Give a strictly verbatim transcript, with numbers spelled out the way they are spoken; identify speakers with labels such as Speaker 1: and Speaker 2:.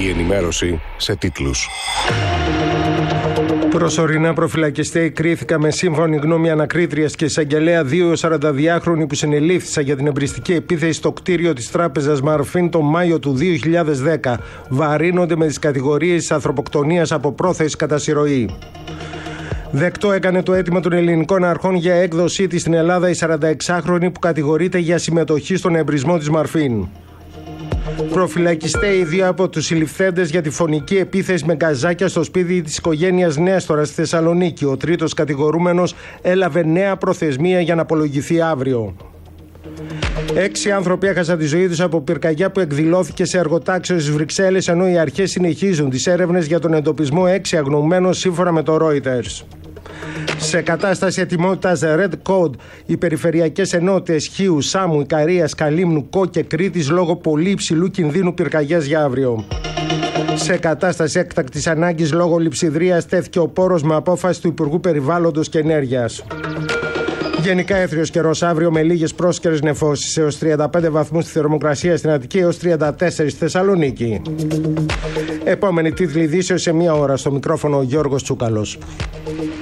Speaker 1: Η ενημέρωση σε τίτλους.
Speaker 2: Προσωρινά προφυλακιστέοι κρίθηκαν με σύμφωνη γνώμη ανακρίτριας και εισαγγελέα δύο σαρανταδιάχρονοι που συνελήφθησαν για την εμπριστική επίθεση στο κτίριο της τράπεζας Μαρφίν τον Μάιο του δύο χιλιάδες δέκα. Βαρύνονται με τις κατηγορίες της ανθρωποκτονίας από πρόθεση κατά συρροή. Δεκτό έκανε το αίτημα των ελληνικών αρχών για έκδοσή της στην Ελλάδα η σαρανταεξάχρονη που κατηγορείται για συμμετοχή στον εμπρισμό της Μαρφίν. Προφυλακιστέοι δύο από τους συλληφθέντες για τη φωνική επίθεση με γκαζάκια στο σπίτι της οικογένειας Νέστορα στη Θεσσαλονίκη. Ο τρίτος κατηγορούμενος έλαβε νέα προθεσμία για να απολογηθεί αύριο. Έξι άνθρωποι έχασαν τη ζωή τους από πυρκαγιά που εκδηλώθηκε σε εργοτάξιο στις Βρυξέλλες, ενώ οι αρχές συνεχίζουν τις έρευνες για τον εντοπισμό έξι αγνοωμένων σύμφωνα με το Reuters. Σε κατάσταση ετοιμότητας Red Code, οι περιφερειακές ενότητες Χίου, Σάμου, Ικαρίας, Καλύμνου, Κο και Κρήτης λόγω πολύ υψηλού κινδύνου πυρκαγιάς για αύριο. Σε κατάσταση έκτακτης ανάγκης λόγω λειψιδρίας τέθηκε ο πόρος με απόφαση του Υπουργού Περιβάλλοντος και Ενέργειας. Γενικά έθριος καιρός αύριο με λίγες πρόσκαιρες νεφώσεις, έως τριάντα πέντε βαθμούς στη θερμοκρασία στην Αττική, έως τριάντα τέσσερα στη Θεσσαλονίκη. Επόμενη τίτλη ειδήσεως σε μία ώρα. Στο μικρόφωνο ο Γιώργος Τσούκαλος.